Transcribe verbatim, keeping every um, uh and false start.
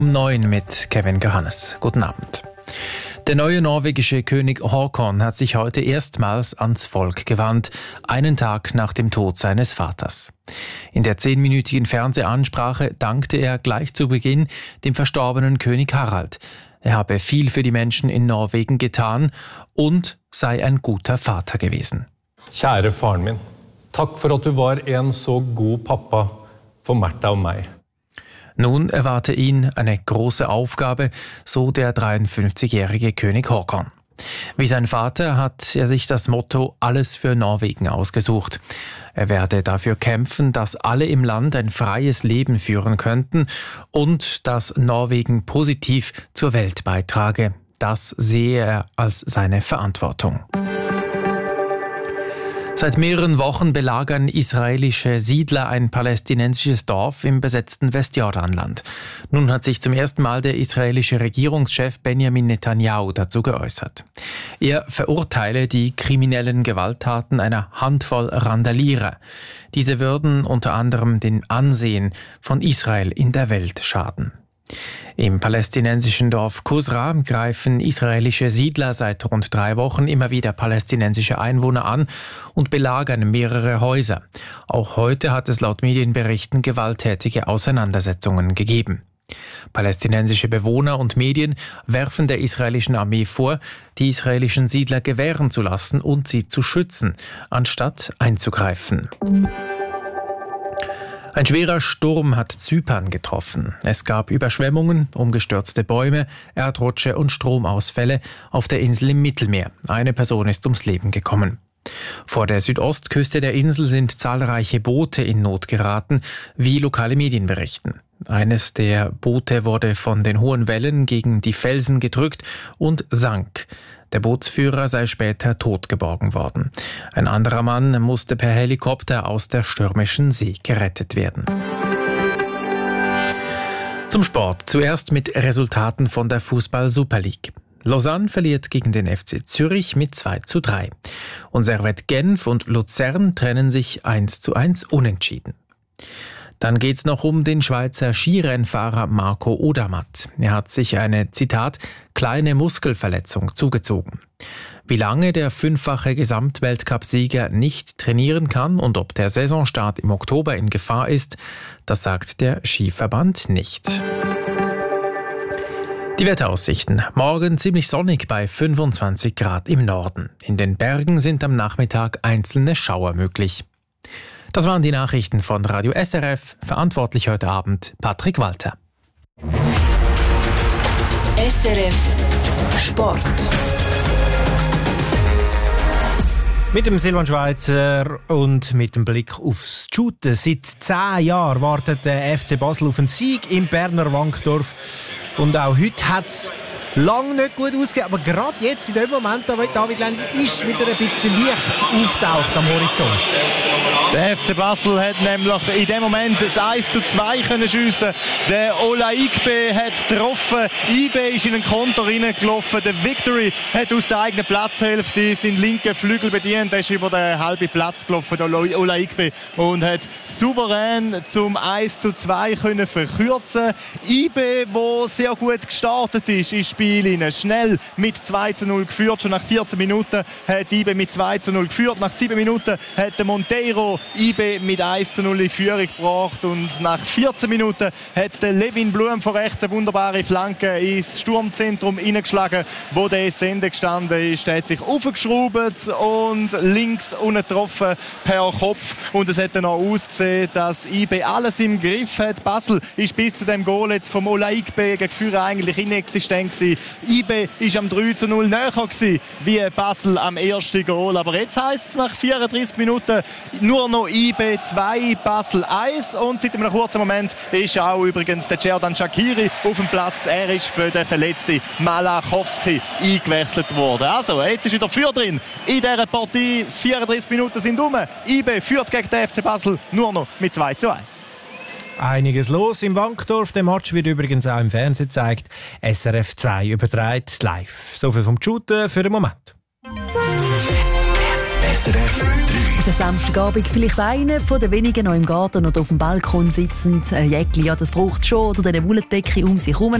Um neun mit Kevin Johannes. Guten Abend. Der neue norwegische König Haakon hat sich heute erstmals ans Volk gewandt, einen Tag nach dem Tod seines Vaters. In der zehnminütigen Fernsehansprache dankte er gleich zu Beginn dem verstorbenen König Harald. Er habe viel für die Menschen in Norwegen getan und sei ein guter Vater gewesen. Kjære faren min, takk for at du var en så god pappa for Märtha und mig. Nun erwarte ihn eine große Aufgabe, so der dreiundfünfzigjährige König Haakon. Wie sein Vater hat er sich das Motto Alles für Norwegen ausgesucht. Er werde dafür kämpfen, dass alle im Land ein freies Leben führen könnten und dass Norwegen positiv zur Welt beitrage. Das sehe er als seine Verantwortung. Seit mehreren Wochen belagern israelische Siedler ein palästinensisches Dorf im besetzten Westjordanland. Nun hat sich zum ersten Mal der israelische Regierungschef Benjamin Netanyahu dazu geäußert. Er verurteile die kriminellen Gewalttaten einer Handvoll Randalierer. Diese würden unter anderem dem Ansehen von Israel in der Welt schaden. Im palästinensischen Dorf Kusra greifen israelische Siedler seit rund drei Wochen immer wieder palästinensische Einwohner an und belagern mehrere Häuser. Auch heute hat es laut Medienberichten gewalttätige Auseinandersetzungen gegeben. Palästinensische Bewohner und Medien werfen der israelischen Armee vor, die israelischen Siedler gewähren zu lassen und sie zu schützen, anstatt einzugreifen. Ein schwerer Sturm hat Zypern getroffen. Es gab Überschwemmungen, umgestürzte Bäume, Erdrutsche und Stromausfälle auf der Insel im Mittelmeer. Eine Person ist ums Leben gekommen. Vor der Südostküste der Insel sind zahlreiche Boote in Not geraten, wie lokale Medien berichten. Eines der Boote wurde von den hohen Wellen gegen die Felsen gedrückt und sank. Der Bootsführer sei später tot geborgen worden. Ein anderer Mann musste per Helikopter aus der stürmischen See gerettet werden. Zum Sport. Zuerst mit Resultaten von der Fußball-Super League. Lausanne verliert gegen den F C Zürich mit zwei zu drei. Und Servette Genf und Luzern trennen sich eins zu eins unentschieden. Dann geht's noch um den Schweizer Skirennfahrer Marco Odermatt. Er hat sich eine, Zitat, kleine Muskelverletzung zugezogen. Wie lange der fünffache Gesamtweltcup-Sieger nicht trainieren kann und ob der Saisonstart im Oktober in Gefahr ist, das sagt der Skiverband nicht. Die Wetteraussichten. Morgen ziemlich sonnig bei fünfundzwanzig Grad im Norden. In den Bergen sind am Nachmittag einzelne Schauer möglich. Das waren die Nachrichten von Radio S R F. Verantwortlich heute Abend Patrick Walter. S R F Sport. Mit dem Silvan Schweizer und mit dem Blick aufs Shooten. Seit zehn Jahren wartet der F C Basel auf einen Sieg im Berner Wankdorf. Und auch heute hat es lange nicht gut ausgesehen, aber gerade jetzt, in dem Moment, da David Lendl ist wieder ein bisschen Licht auftaucht am Horizont. Der F C Basel hat nämlich in dem Moment das eins zu zwei können schiessen. Der Ola Igbe hat getroffen. Igbe ist in den Konter reingelaufen. Der Victory hat aus der eigenen Platzhälfte seinen linken Flügel bedient. Er ist über den halben Platz gelaufen, der Ola Igbe, und hat souverän zum eins zu zwei können verkürzen. Igbe, der sehr gut gestartet ist ins Spiel, schnell mit zwei zu null geführt. Schon nach vierzehn Minuten hat Igbe mit zwei zu null geführt. Nach sieben Minuten hat der Monteiro Igbe mit eins zu null in Führung gebracht, und nach vierzehn Minuten hat der Levin Blum von rechts eine wunderbare Flanke ins Sturmzentrum hineingeschlagen, wo der S Ende gestanden ist. Der hat sich aufgeschraubt und links unten getroffen per Kopf, und es hat dann auch ausgesehen, dass Igbe alles im Griff hat. Basel ist bis zu dem Goal jetzt vom Ola Igbe gegen Führer eigentlich inexistent gewesen. Igbe ist am drei zu null näher gewesen, wie Basel am ersten Goal, aber jetzt heisst es nach vierunddreißig Minuten nur noch Igbe zwei, Basel eins, und seit einem kurzen Moment ist auch übrigens der Cerdan Shaqiri auf dem Platz. Er ist für den verletzten Malachowski eingewechselt worden. Also, jetzt ist wieder Führ drin in dieser Partie. vierunddreißig Minuten sind um. Igbe führt gegen den F C Basel nur noch mit zwei zu eins. Einiges los im Wankdorf. Der Match wird übrigens auch im Fernsehen gezeigt. S R F zwei überträgt live. So viel vom Shooten für den Moment. S S R F drei. Der Samstagabend vielleicht einer von den wenigen noch im Garten oder auf dem Balkon sitzend. Ein Jäckli, ja, das braucht es schon. Oder eine Wollendecke um sich herum.